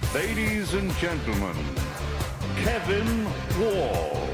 Ladies and gentlemen, Kevin Wall.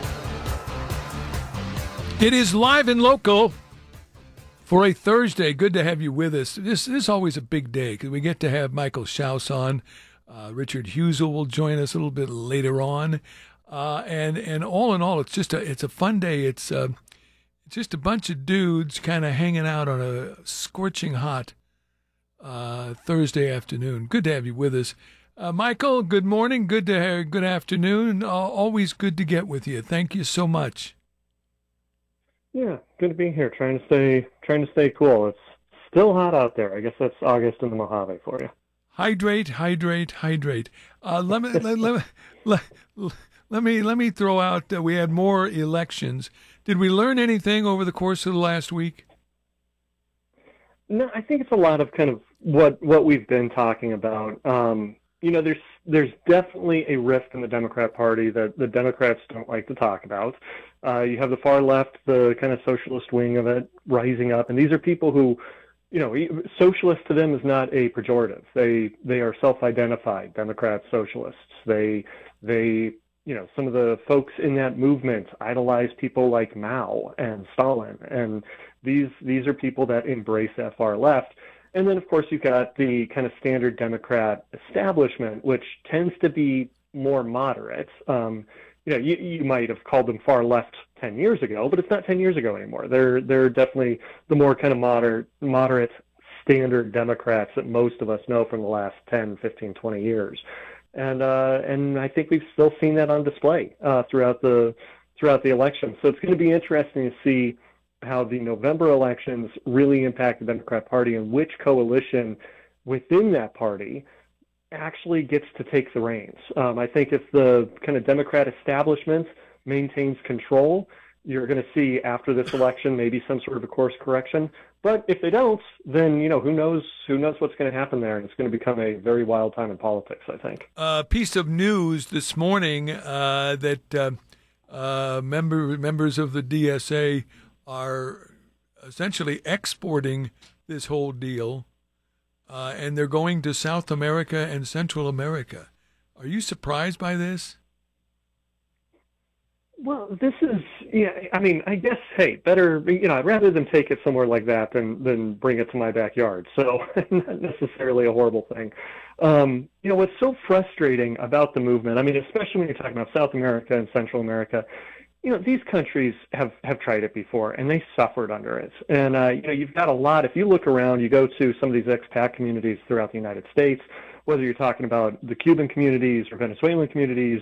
It is live and local for a Thursday. Good to have you with us. This is always a big day because we get to have Michael Schaus on. Richard Husel will join us a little bit later on. And all in all, it's a fun day. It's just a bunch of dudes kind of hanging out on a scorching hot Thursday afternoon. Good to have you with us. Michael, good morning. Good afternoon. Always good to get with you. Thank you so much. Yeah, good to be here. Trying to stay cool. It's still hot out there. I guess that's August in the Mojave for you. Hydrate. Let me throw out that we had more elections. Did we learn anything over the course of the last week? No, I think it's a lot of kind of what we've been talking about. There's definitely a rift in the Democrat Party that the Democrats don't like to talk about. You have the far left, the kind of socialist wing of it, rising up, and these are people who, socialist to them is not a pejorative. They are self-identified Democrat socialists. They some of the folks in that movement idolize people like Mao and Stalin, and these are people that embrace that far left. And then, of course, you've got the kind of standard Democrat establishment, which tends to be more moderate. You might have called them far left 10 years ago, but it's not 10 years ago anymore. They're definitely the more kind of moderate standard Democrats that most of us know from the last 10, 15, 20 years. And I think we've still seen that on display throughout the election. So it's going to be interesting to see how the November elections really impact the Democrat Party and which coalition within that party actually gets to take the reins. I think if the kind of Democrat establishment maintains control, you're going to see after this election maybe some sort of a course correction. But if they don't, then who knows what's going to happen there, and it's going to become a very wild time in politics, I think. Piece of news this morning that members of the DSA are essentially exporting this whole deal, and they're going to South America and Central America. Are you surprised by this? Well, this is, I guess, hey, better, rather than take it somewhere like that than bring it to my backyard. So not necessarily a horrible thing. What's so frustrating about the movement, especially when you're talking about South America and Central America, these countries have tried it before, and they suffered under it. And, you've got a lot. If you look around, you go to some of these expat communities throughout the United States, whether you're talking about the Cuban communities or Venezuelan communities